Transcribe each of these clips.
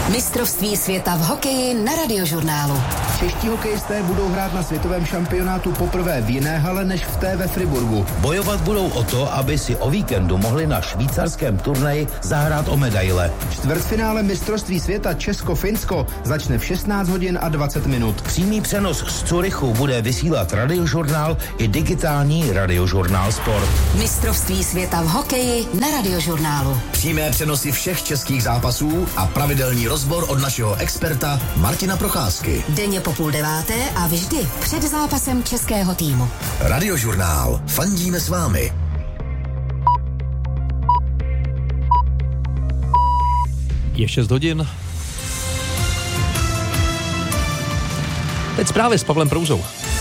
Mistrovství světa v hokeji na Radiožurnálu. Čeští hokejisté budou hrát na světovém šampionátu poprvé v jiné hale než v té ve Friburgu. Bojovat budou o to, aby si o víkendu mohli na švýcarském turnaji zahrát o medaile. Čtvrtfinále mistrovství světa Česko-Finsko začne v 16 hodin a 20 minut. Přímý přenos z Curychu bude vysílat Radiožurnál i digitální Radiožurnál Sport. Mistrovství světa v hokeji na Radiožurnálu. Přímé přenosy všech českých zápasů a pravidelný rozbor od našeho experta Martina Procházky. Denně po 8:30 a vždy před zápasem českého týmu. Radiožurnál. Fandíme s vámi. Je 6 hodin. Teď zprávy s Pavlem Prouzou.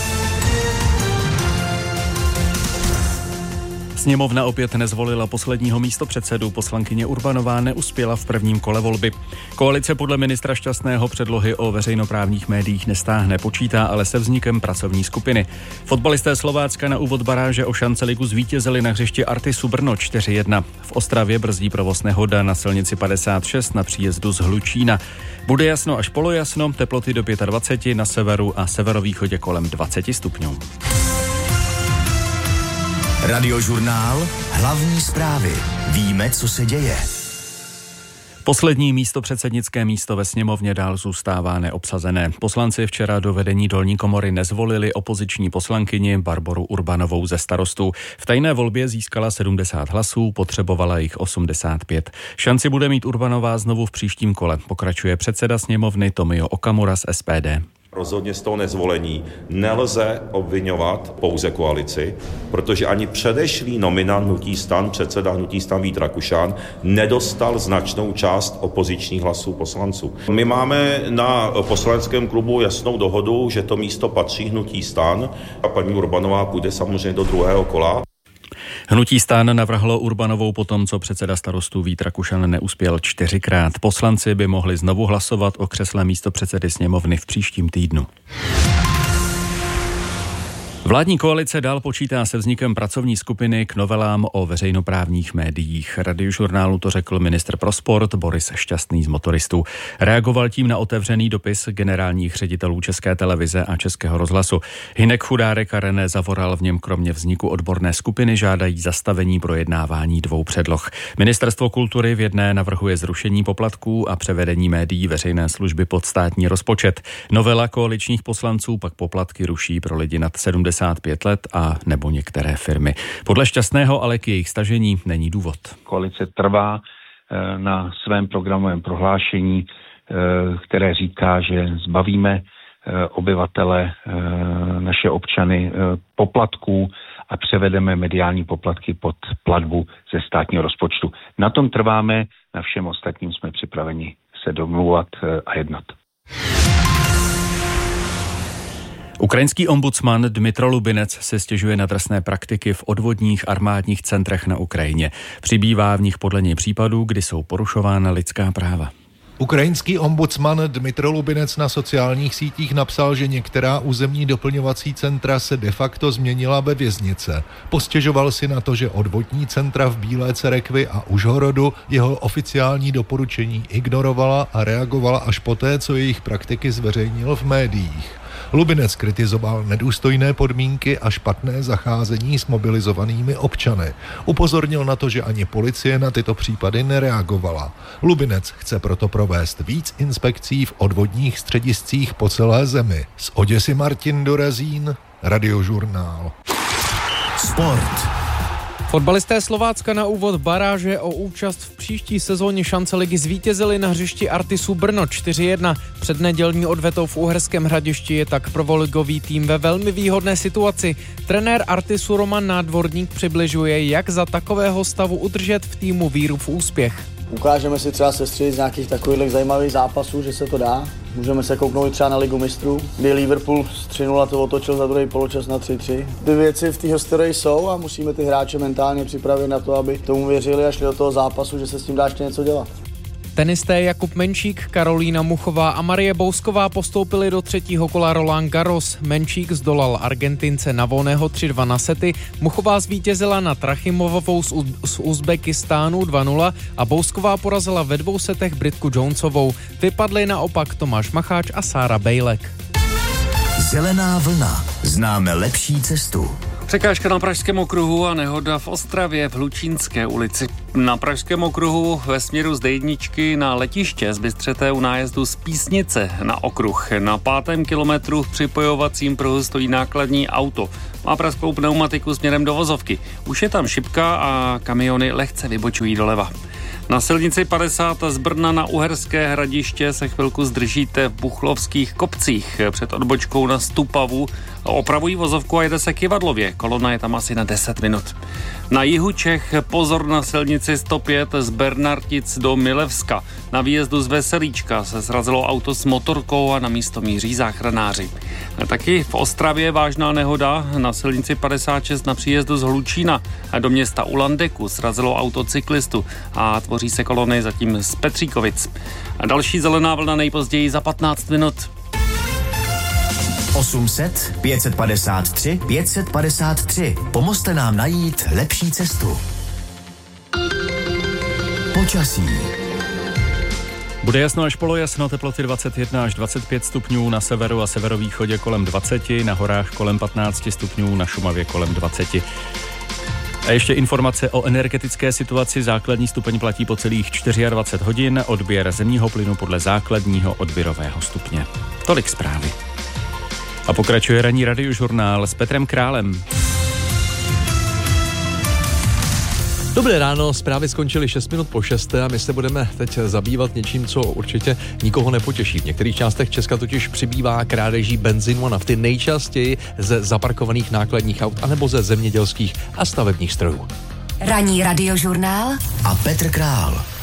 Sněmovna opět nezvolila posledního místopředsedu. Poslankyně Urbanová neuspěla v prvním kole volby. Koalice podle ministra Šťastného předlohy o veřejnoprávních médiích nestáhne, počítá ale se vznikem pracovní skupiny. Fotbalisté Slovácka na úvod baráže o šanceligu zvítězili na hřišti Artisu Brno 4-1. V Ostravě brzdí provoz nehoda na silnici 56 na příjezdu z Hlučína. Bude jasno až polojasno, teploty do 25, na severu a severovýchodě kolem 20 stupňů. Radiožurnál. Hlavní zprávy. Víme, co se děje. Poslední místopředsednické místo ve sněmovně dál zůstává neobsazené. Poslanci včera do vedení dolní komory nezvolili opoziční poslankyni Barboru Urbanovou ze Starostů. V tajné volbě získala 70 hlasů, potřebovala jich 85. Šanci bude mít Urbanová znovu v příštím kole, pokračuje předseda sněmovny Tomio Okamura z SPD. Rozhodně z toho nezvolení nelze obviňovat pouze koalici, protože ani předešlý nominant hnutí STAN, předseda hnutí STAN Vít Rakušan, nedostal značnou část opozičních hlasů poslanců. My máme na poslaneckém klubu jasnou dohodu, že to místo patří hnutí STAN a paní Urbanová půjde samozřejmě do druhého kola. Hnutí STAN navrhlo Urbanovou potom, co předseda Starostů Vít Rakušan neuspěl 4krát. Poslanci by mohli znovu hlasovat o křesle místopředsedy sněmovny v příštím týdnu. Vládní koalice dál počítá se vznikem pracovní skupiny k novelám o veřejnoprávních médiích. Radiožurnálu to řekl ministr pro sport Boris Šťastný z Motoristů. Reagoval tím na otevřený dopis generálních ředitelů České televize a Českého rozhlasu. Hynek Chudárek a René Zavoral v něm kromě vzniku odborné skupiny žádají zastavení projednávání 2 předloh. Ministerstvo kultury v jedné navrhuje zrušení poplatků a převedení médií veřejné služby pod státní rozpočet. Novela koaličních poslanců pak poplatky ruší pro lidi nad 75 let a nebo některé firmy. Podle Šťastného ale k jejich stažení není důvod. Koalice trvá na svém programovém prohlášení, které říká, že zbavíme obyvatele, naše občany poplatků a převedeme mediální poplatky pod platbu ze státního rozpočtu. Na tom trváme, na všem ostatním jsme připraveni se domlouvat a jednat. Ukrajinský ombudsman Dmytro Lubinec se stěžuje na drsné praktiky v odvodních armádních centrech na Ukrajině. Přibývá v nich podle něj případů, kdy jsou porušována lidská práva. Ukrajinský ombudsman Dmytro Lubinec na sociálních sítích napsal, že některá územní doplňovací centra se de facto změnila ve věznice. Postěžoval si na to, že odvodní centra v Bílé Cerekvi a Užhorodu jeho oficiální doporučení ignorovala a reagovala až poté, co jejich praktiky zveřejnil v médiích. Lubinec kritizoval nedůstojné podmínky a špatné zacházení s mobilizovanými občany. Upozornil na to, že ani policie na tyto případy nereagovala. Lubinec chce proto provést víc inspekcí v odvodních střediscích po celé zemi. Z Oděsy Martin Dorazín, Radiožurnál. Sport. Fotbalisté Slovácka na úvod baráže o účast v příští sezóně šanceligy zvítězili na hřišti Artisu Brno 4-1. Před nedělní odvetou v Uherském Hradišti je tak prvoligový tým ve velmi výhodné situaci. Trenér Artisu Roman Nádvorník přibližuje, jak za takového stavu udržet v týmu víru v úspěch. Ukážeme si třeba sestřilit z nějakých takových zajímavých zápasů, že se to dá. Můžeme se kouknout třeba na Ligu mistrů, kdy Liverpool z 3-0 to otočil za druhý poločas na 3-3. Ty věci v té historii jsou a musíme ty hráče mentálně připravit na to, aby tomu věřili a šli do toho zápasu, že se s tím dá ještě něco dělat. Tenisté Jakub Menčík, Karolína Muchová a Marie Bousková postoupili do třetího kola Roland Garros. Menčík zdolal Argentince Navoného 3-2 na sety, Muchová zvítězila nad Trachimovovou z Uzbekistánu 2-0 a Bousková porazila ve 2 setech Britku Jonesovou. Vypadly naopak Tomáš Macháč a Sára Bejlek. Zelená vlna. Známe lepší cestu. Překážka na Pražském okruhu a nehoda v Ostravě v Hlučínské ulici. Na Pražském okruhu ve směru z D1 na letiště zbystřete u nájezdu z Písnice na okruh. Na 5. kilometru v připojovacím pruhu stojí nákladní auto. Má prasklou pneumatiku směrem do vozovky. Už je tam šipka a kamiony lehce vybočují doleva. Na silnici 50 z Brna na Uherské Hradiště se chvilku zdržíte v Buchlovských kopcích. Před odbočkou na Stupavu opravují vozovku a jede se Kyvadlově. Kolona je tam asi na 10 minut. Na jihu Čech pozor na silnici 105 z Bernartic do Milevska. Na výjezdu z Veselíčka se srazilo auto s motorkou a na místo míří záchranáři. Taky v Ostravě vážná nehoda. Na silnici 56 na příjezdu z Hlučína do města Ulandeku srazilo auto cyklistu a tvoří se kolony zatím z Petříkovic. A další zelená vlna nejpozději za 15 minut. 800 553 553. Pomozte nám najít lepší cestu. Počasí. Bude jasno až polojasno, teploty 21 až 25 stupňů, na severu a severovýchodě kolem 20, na horách kolem 15 stupňů, na Šumavě kolem 20. A ještě informace o energetické situaci. Základní stupeň platí po celých 24 hodin, odběr zemního plynu podle základního odběrového stupně. Tolik zprávy. A pokračuje ranní radiožurnál s Petrem Králem. Dobré ráno, zprávy skončily 6 minut po 6 a my se budeme teď zabývat něčím, co určitě nikoho nepotěší. V některých částech Česka totiž přibývá krádeží benzínu a nafty, nejčastěji ze zaparkovaných nákladních aut anebo ze zemědělských a stavebních strojů. Ranní radiožurnál a Petr Král.